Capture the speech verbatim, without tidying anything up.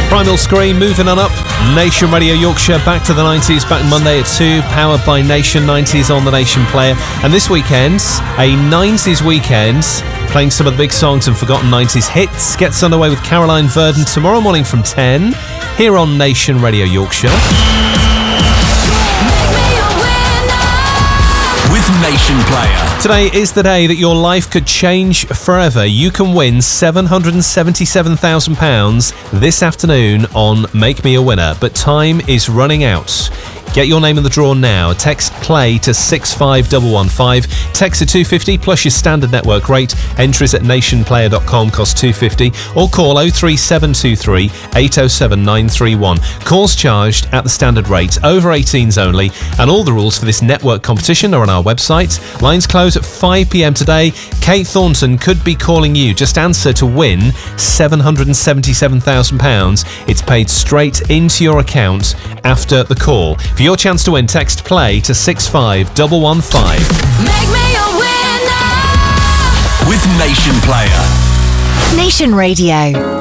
Primal Scream, moving on up. Nation Radio Yorkshire, back to the nineties, back Monday at two, powered by Nation nineties on the Nation Player. And this weekend, a nineties weekend, playing some of the big songs and forgotten nineties hits. Gets underway with Caroline Verdon tomorrow morning from ten, here on Nation Radio Yorkshire. With Nation Player. Today is the day that your life could change forever. You can win seven hundred seventy-seven thousand pounds this afternoon on Make Me a Winner, but time is running out. Get your name in the draw now. Text PLAY to six five one one five. Text to two fifty plus your standard network rate. Entries at nationplayer dot com cost two fifty, or call oh three seven two three eight oh seven nine three one. Calls charged at the standard rate. Over eighteens only, and all the rules for this network competition are on our website. Lines close at five p m today. Kate Thornton could be calling you. Just answer to win seven hundred seventy-seven thousand pounds. It's paid straight into your account after the call. For your chance to win, text PLAY to six five one one five. Make me a winner with Nation Player. Nation Radio.